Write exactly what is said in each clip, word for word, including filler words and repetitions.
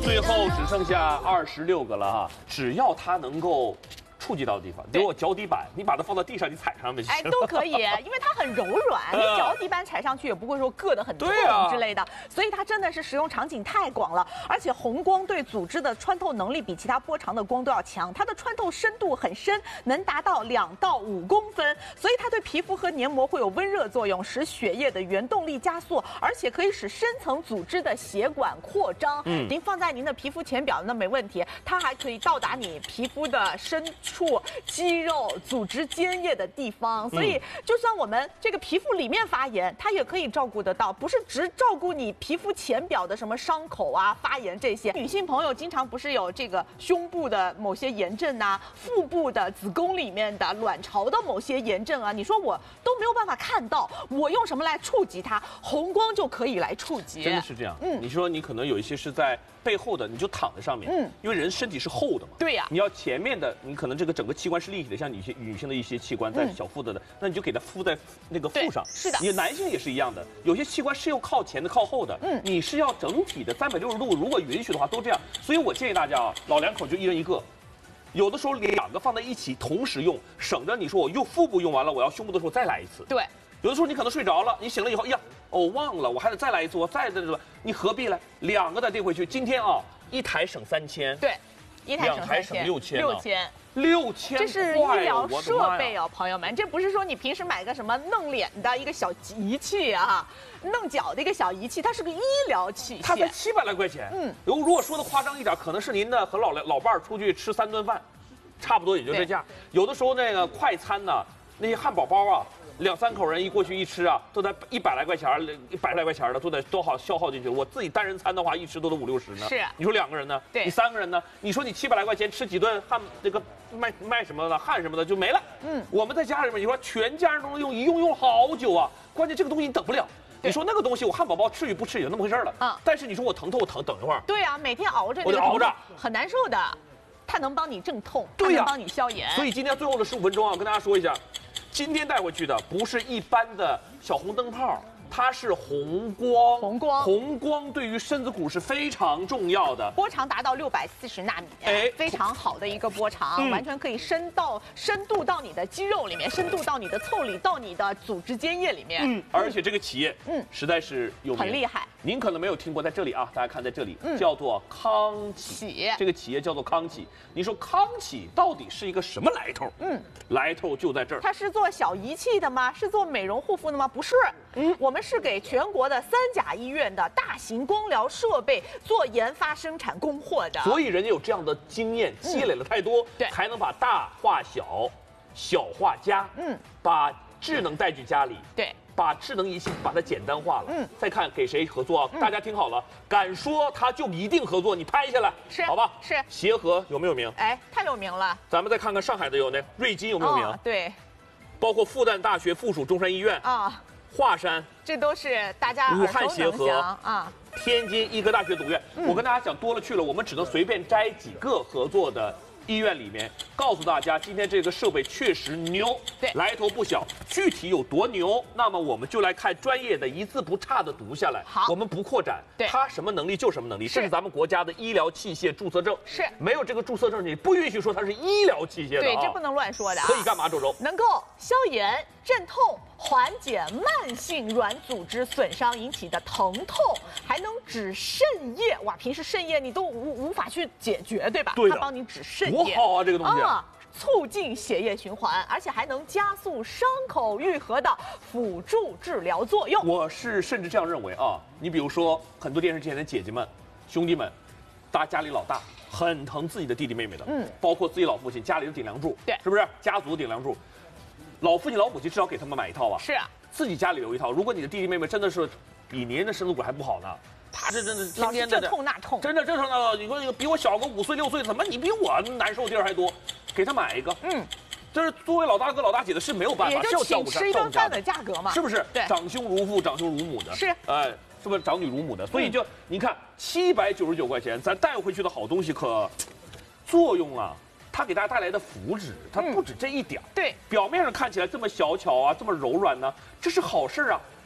最后只剩下二十六个了哈，只要它能够触及到的地方，比如我脚底板，你把它放到地上，你踩上面就行。 哎，都可以，因为它很柔软，你脚底板踩上去也不会说硌得很痛之类的，啊、所以它真的是使用场景太广了。而且红光对组织的穿透能力比其他波长的光都要强，它的穿透深度很深，能达到两到五公分，所以它对皮肤和黏膜会有温热作用，使血液的原动力加速，而且可以使深层组织的血管扩张。嗯，您放在您的皮肤前表那没问题，它还可以到达你皮肤的深处肌肉、组织间液的地方，所以就算我们这个皮肤里面发炎，它也可以照顾得到，不是只照顾你皮肤前表的什么伤口啊、发炎这些。女性朋友经常不是有这个胸部的某些炎症啊，腹部的子宫里面的卵巢的某些炎症啊，你说我都没有办法看到，我用什么来触及它？红光就可以来触及。 真的是这样。嗯，你说你可能有一些是在背后的，你就躺在上面。嗯，因为人身体是厚的嘛。 对呀。 你要前面的，你可能这个整个器官是立体的，像女性女性的一些器官在小腹的的，嗯、那你就给它敷在那个腹上。 是的。 你男性也是一样的，有些器官是要靠前的、靠后的。嗯。你是要整体的三百六十度，如果允许的话都这样。所以我建议大家啊，老两口就一人一个。有的时候两个放在一起同时用，省得你说我用腹部用完了，我要胸部的时候再来一次。 对。 有的时候你可能睡着了，你醒了以后，哎呀，哦忘了，我还得再来一次，我再这个，你何必呢？两个再递回去，今天啊，一台省三千。 对。一台省两台省六千， 六千， 六千， 这是医疗设备哦，朋友们，这不是说你平时买个什么弄脸的一个小仪器啊，弄脚的一个小仪器，它是个医疗器械， 它才七百来块钱。嗯，如如果说的夸张一点，可能是您的和老老伴儿出去吃三顿饭，差不多也就这价。有的时候那个快餐呢，那些汉堡包啊。两三口人一过去一吃啊，都在一百来块钱，一百来块钱的都得都好消耗进去。我自己单人餐的话，一吃都得五六十呢。 是， 你说两个人呢？ 对， 你三个人呢？你说你七百来块钱吃几顿汉那个卖卖什么的汉什么的就没了。嗯，我们在家里面，你说全家人都能用，一用用好久啊。关键这个东西你等不了。你说那个东西，我汉堡包吃与不吃也就那么回事了。啊，但是你说我疼痛，我疼等一会儿。 对啊，每天熬着， 我得熬着， 很难受的。它能帮你镇痛， 对呀， 能帮你消炎。 所以今天最后的十五分钟啊，跟大家说一下。今天带回去的不是一般的小红灯泡，它是红光。红光，红光对于身子骨是非常重要的。 波长达到六百四十纳米，哎，非常好的一个波长，嗯、完全可以深到深度到你的肌肉里面，深度到你的腠理，到你的组织间液里面。 嗯，而且这个企业，嗯，实在是有名， 很厉害。 您可能没有听过，在这里啊，大家看在这里，嗯、叫做康启，这个企业叫做康启。你说康启到底是一个什么来头？嗯，来头就在这儿。 它是做小仪器的吗？是做美容护肤的吗？不是，嗯，我们是给全国的三甲医院的大型光疗设备做研发、生产、供货的。 所以人家有这样的经验，积累了太多，嗯、对，才能把大化小，小化佳，嗯，把智能带去家里， 对。 把智能仪器把它简单化了，嗯，再看给谁合作啊？嗯、大家听好了，敢说他就一定合作，你拍下来， 是， 好吧？ 是。 协和有没有名？ 哎，太有名了。 咱们再看看上海的有那瑞金有没有名？ 哦、对， 包括复旦大学附属中山医院啊，华山， 这都是大家武汉协和啊， 天津医科大学总院。嗯、我跟大家讲多了去了，我们只能随便摘几个合作的。医院里面告诉大家，今天这个设备确实牛， 对， 来头不小。具体有多牛，那么我们就来看专业的一字不差的读下来。 好， 我们不扩展， 对， 它什么能力就什么能力，这是咱们国家的医疗器械注册证， 是没有这个注册证，你不允许说它是医疗器械的、啊。 对，这不能乱说的、啊。 可以干嘛？周周能够消炎、镇痛、缓解慢性软组织损伤引起的疼痛，还能止肾液。哇，平时肾液你都无无法去解决，对吧？ 对它帮你止肾液， 多好啊！这个东西啊，促进血液循环，而且还能加速伤口愈合的辅助治疗作用。 我是甚至这样认为啊，你比如说很多电视机前的姐姐们、兄弟们，大家里老大很疼自己的弟弟妹妹的，嗯，包括自己老父亲，家里的顶梁柱， 对， 是不是？家族顶梁柱。老父亲、老母亲至少给他们买一套吧。 是啊， 自己家里有一套。如果你的弟弟妹妹真的是比您的身子骨还不好呢，他这真的天天的这痛那痛， 真的这痛那痛。你说那个比我小个五岁六岁，怎么你比我难受地儿还多？给他买一个，嗯，这是作为老大哥老大姐的是没有办法， 也就请吃一顿饭的价格嘛， 是不是？ 对， 长兄如父，长兄如母的， 是， 哎，是不是长女如母的？所以就、嗯、你看七百九十九块钱，咱带回去的好东西可作用啊。它给大家带来的福祉，它不止这一点、嗯。 对， 表面上看起来这么小巧啊，这么柔软呢，这是好事啊。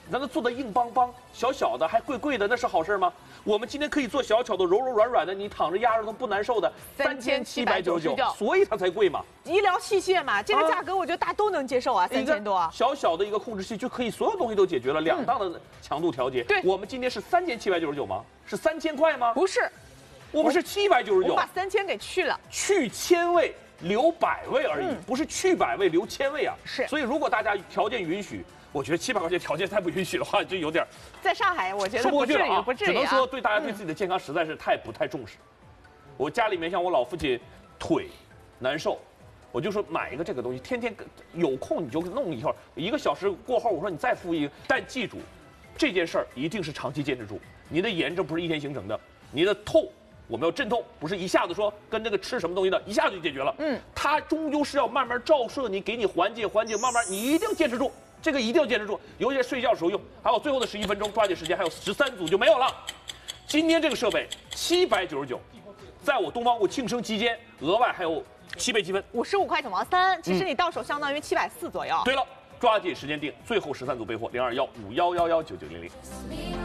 咱们做的硬邦邦、小小的还贵贵的，那是好事吗？我们今天可以做小巧的、柔柔软软的，你躺着压着都不难受的，三千七百九十九，所以它才贵嘛。 医疗器械嘛，这个价格我觉得大家都能接受啊，三千多。 小小的一个控制器就可以所有东西都解决了，两档的强度调节。 对， 我们今天是三千七百九十九吗？是三千块吗？ 不是， 我们是七百九十九。 我把三千给去了， 去千位留百位而已，不是去百位留千位啊。 是， 所以如果大家条件允许。我觉得七百块钱条件再不允许的话，就有点在上海，我觉得说不过去了啊， 不至于， 只能说对大家对自己的健康实在是太不太重视。我家里面像我老父亲腿难受，我就说买一个这个东西，天天有空你就弄一会儿，一个小时过后我说你再敷一个，但记住，这件事儿一定是长期坚持住。你的炎症不是一天形成的，你的痛我们要镇痛，不是一下子说跟这个吃什么东西的，一下子就解决了。嗯，它终究是要慢慢照射你，给你缓解缓解，慢慢你一定坚持住。这个一定要坚持住，尤其是睡觉的时候用。还有最后的十一分钟，抓紧时间，还有十三组就没有了。今天这个设备七百九十九，在我东方户庆生期间，额外还有七倍积分， 五十五块九毛三。其实你到手相当于七百四左右。 对了，抓紧时间订，最后十三组备货零二幺五幺幺幺九九零零。